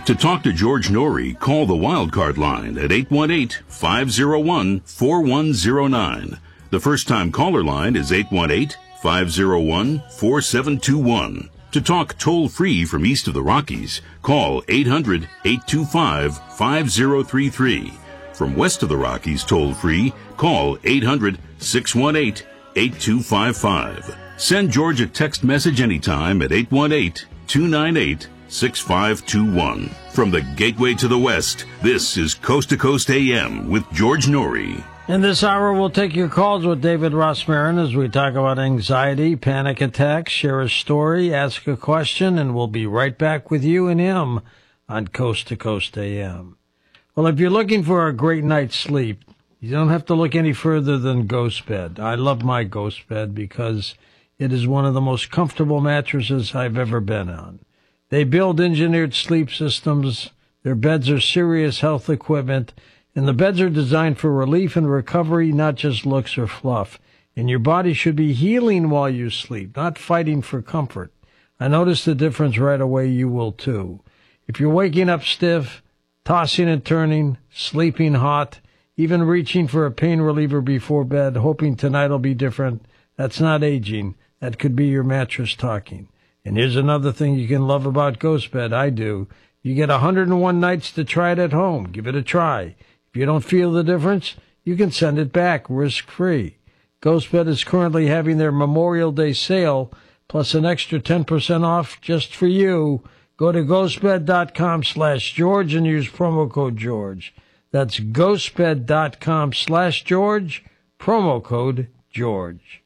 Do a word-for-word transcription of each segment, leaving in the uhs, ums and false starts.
To talk to George Norrie, call the Wildcard line at eight one eight, five oh one, four one oh nine. The first-time caller line is eight one eight, five oh one, four seven two one. To talk toll-free from east of the Rockies, call eight hundred, eight two five, five oh three three. From west of the Rockies toll-free, call eight hundred, six one eight, eight two five five. Send George a text message anytime at eight one eight, two nine eight, six five two one. From the Gateway to the West, this is Coast to Coast A M with George Norrie. In this hour, we'll take your calls with David Rosmarin as we talk about anxiety, panic attacks, share a story, ask a question, and we'll be right back with you and him on Coast to Coast A M. Well, if you're looking for a great night's sleep, you don't have to look any further than Ghost Bed. I love my Ghost Bed because it is one of the most comfortable mattresses I've ever been on. They build engineered sleep systems. Their beds are serious health equipment, and the beds are designed for relief and recovery, not just looks or fluff. And your body should be healing while you sleep, not fighting for comfort. I noticed the difference right away. You will too. If you're waking up stiff, tossing and turning, sleeping hot, even reaching for a pain reliever before bed, hoping tonight will be different, that's not aging. That could be your mattress talking. And here's another thing you can love about Ghost Bed. I do. You get one hundred one nights to try it at home. Give it a try. If you don't feel the difference, you can send it back risk-free. Ghost Bed is currently having their Memorial Day sale, plus an extra ten percent off just for you. Go to ghostbed.com slash George and use promo code George. That's ghostbed.com slash George, promo code George.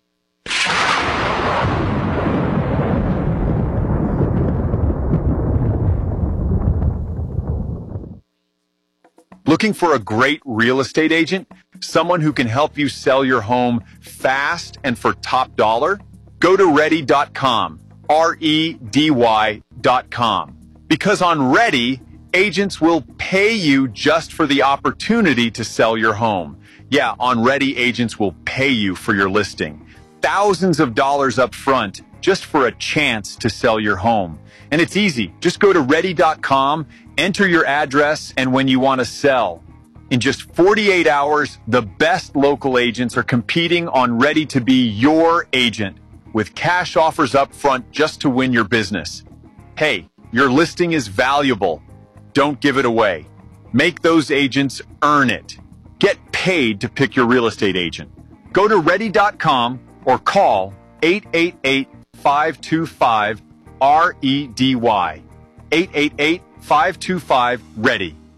Looking for a great real estate agent? Someone who can help you sell your home fast and for top dollar? Go to ready dot com, R E D Y dot com. Because on Ready, agents will pay you just for the opportunity to sell your home. Yeah, on Ready, agents will pay you for your listing. Thousands of dollars up front just for a chance to sell your home. And it's easy. Just go to ready dot com, enter your address, and when you want to sell. In just forty-eight hours, the best local agents are competing on Ready to be your agent with cash offers up front just to win your business. Hey, your listing is valuable. Don't give it away. Make those agents earn it. Get paid to pick your real estate agent. Go to ready dot com or call eight eight eight, five two five, R E D Y. eight eight eight, five two five, READY.